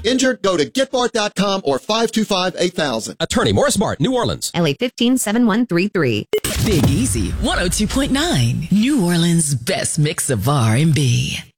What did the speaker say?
Injured? Go to getbart.com or 525-8000. Attorney Morris Mart, New Orleans. LA 157133. Big Easy 102.9. New Orleans' best mix of R&B.